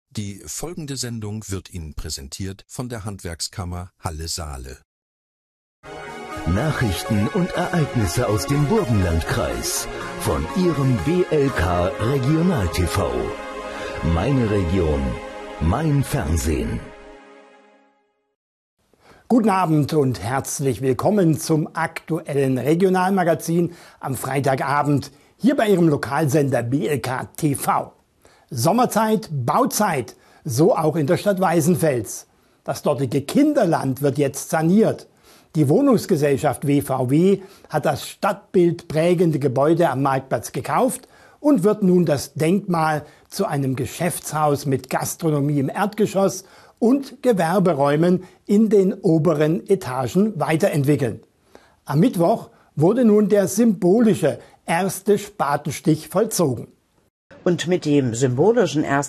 Die folgende Sendung wird Ihnen präsentiert von der Handwerkskammer Halle-Saale. Nachrichten und Ereignisse aus dem Burgenlandkreis von Ihrem BLK Regional TV. Meine Region, mein Fernsehen. Guten Abend und herzlich willkommen zum aktuellen Regionalmagazin am Freitagabend hier bei Ihrem Lokalsender BLK TV. Sommerzeit, Bauzeit, so auch in der Stadt Weißenfels. Das dortige Kinderland wird jetzt saniert. Die Wohnungsgesellschaft WVW hat das stadtbildprägende Gebäude am Marktplatz gekauft und wird nun das Denkmal zu einem Geschäftshaus mit Gastronomie im Erdgeschoss und Gewerberäumen in den oberen Etagen weiterentwickeln. Am Mittwoch wurde nun der symbolische erste Spatenstich vollzogen. Und mit dem symbolischen ersten